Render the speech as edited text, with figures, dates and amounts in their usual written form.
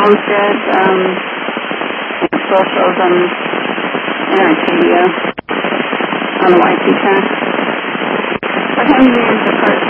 Homestead, socialism in Arcadia on the YP track. What time do you use the cart?